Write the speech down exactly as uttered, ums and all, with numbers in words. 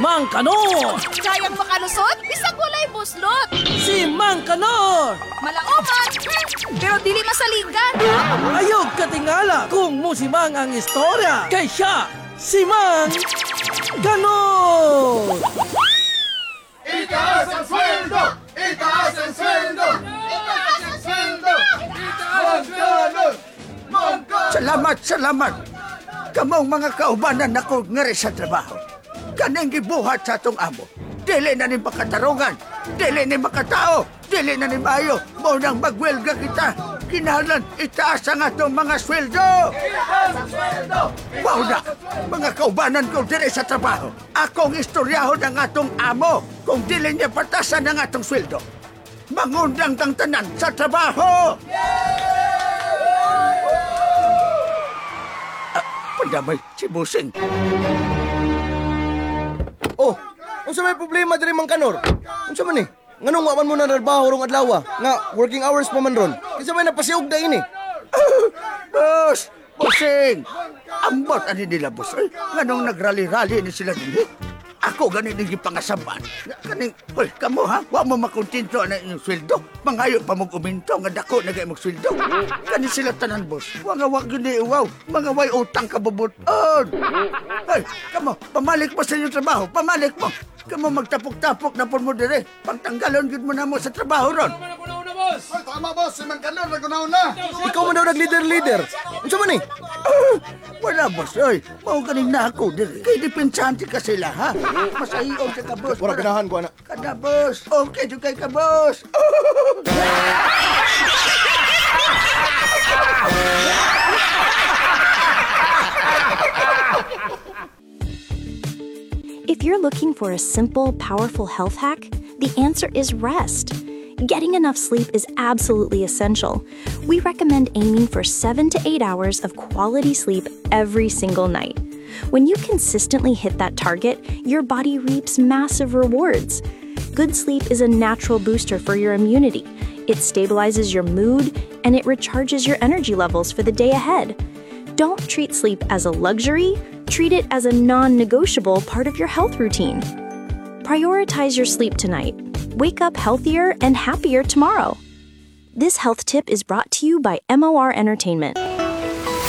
Mang Kanor! Kayang makalusot, bisag walay buslot. Si Mang Kanor! Malaoman, hmm, pero dili masaligan. Ayog katingala kung musimang ang istorya kay siya, si Mang Kanor! ¡Itaas el sueldo! ¡Itaas el sueldo! ¡Itaas el sueldo! ¡Mangkanon! ¡Mangkanon! Salamat, salamat. Kamong mga kaubanan ako ngari sa trabaho. Kaning gibuhat sa atong amo. Dili na ni makatarungan. Dili ni makatao. Dili na ni maayo. Mo nang magwelga kita. Kinahanglan itaas ang atong mga sweldo. ¡Itaas el sueldo! Wow na, mga kaubanan ko diri sa trabaho. Akong istoryahon ang atong amo kung dili niya patasan ang atong sweldo. Mangundang tang tanan sa trabaho. Pandamay, si Busing. Oh, unsa may problema diri Mang Kanor? Unsa man ni? Nganong wa man mo na trabaho rong adlaw? Nga working hours pa man ron. Kinsa may napasiog da ini? Boss! Busing! Ambot ani nila, boss. Ay, nganong nagrali-rali ni sila din. Ako ganin yung pangasaban. Kaning, hoy, kamo ha? Wa mo makontento na inyong sweldo. Mangayo pa mong uminto nga dako na kayo sweldo. Kanin sila tanan, boss. Wa nga wag yun iuwaw. Mga way utang kabubuton. Hoy, kamo, pamalik mo sa inyong trabaho. Pamalik mo. Kamo magtapok-tapok na po mo dire. Pagtanggalon yun mo na mo sa trabaho ron. Ay, tama, boss. Si Mangkanon, nagunaw na. Ikaw man daw nag-leader-leader. Unsa man ni? Ah, wala, boss. Oy, mau ganing na ako dire. Kay dipensante ka sila, ha? Masahiyaw ka ka, boss. Wala ganahan ko ana. Kada, boss. Okay, dugay ka, boss. If you're looking for a simple, powerful health hack, the answer is rest. Getting enough sleep is absolutely essential. We recommend aiming for seven to eight hours of quality sleep every single night. When you consistently hit that target, your body reaps massive rewards. Good sleep is a natural booster for your immunity. It stabilizes your mood, and it recharges your energy levels for the day ahead. Don't treat sleep as a luxury, treat it as a non-negotiable part of your health routine. Prioritize your sleep tonight. Wake up healthier and happier tomorrow. This health tip is brought to you by M O R Entertainment.